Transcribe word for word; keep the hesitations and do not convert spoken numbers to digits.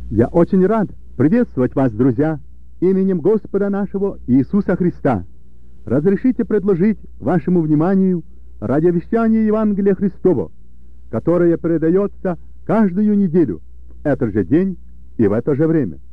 Я очень рад приветствовать вас, друзья, именем Господа нашего Иисуса Христа. Разрешите предложить вашему вниманию радиовещание Евангелия Христова, которое передается каждую неделю в этот же день и в это же время.